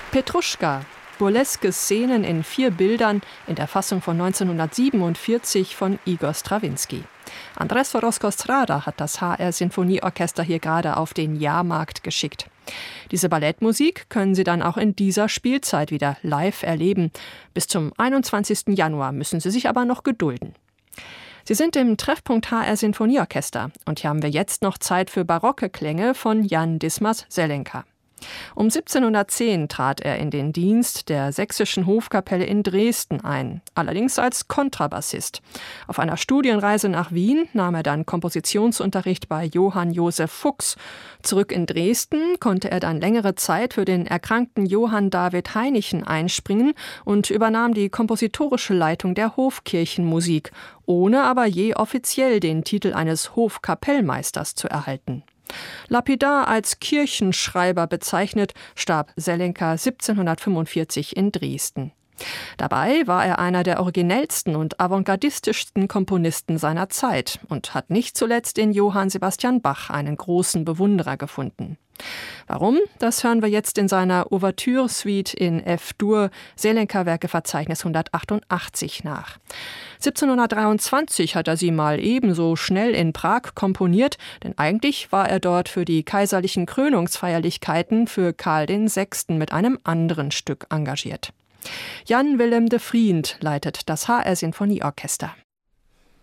Petruschka, burleske Szenen in 4 Bildern in der Fassung von 1947 von Igor Strawinski. Andres Roskostrada hat das HR Sinfonieorchester hier gerade auf den Jahrmarkt geschickt. Diese Ballettmusik können Sie dann auch in dieser Spielzeit wieder live erleben. Bis zum 21. Januar müssen Sie sich aber noch gedulden. Sie sind im Treffpunkt HR Sinfonieorchester und hier haben wir jetzt noch Zeit für barocke Klänge von Jan Dismas-Zelenka. Um 1710 trat er in den Dienst der Sächsischen Hofkapelle in Dresden ein, allerdings als Kontrabassist. Auf einer Studienreise nach Wien nahm er dann Kompositionsunterricht bei Johann Joseph Fuchs. Zurück in Dresden konnte er dann längere Zeit für den erkrankten Johann David Heinichen einspringen und übernahm die kompositorische Leitung der Hofkirchenmusik, ohne aber je offiziell den Titel eines Hofkapellmeisters zu erhalten. Lapidar als Kirchenschreiber bezeichnet, starb Zelenka 1745 in Dresden. Dabei war er einer der originellsten und avantgardistischsten Komponisten seiner Zeit und hat nicht zuletzt in Johann Sebastian Bach einen großen Bewunderer gefunden. Warum? Das hören wir jetzt in seiner Ouvertüre-Suite in F-Dur, Zelenka-Werkeverzeichnis 188 nach. 1723 hat er sie mal ebenso schnell in Prag komponiert, denn eigentlich war er dort für die kaiserlichen Krönungsfeierlichkeiten für Karl VI. Mit einem anderen Stück engagiert. Jan Willem de Vriend leitet das HR Sinfonieorchester.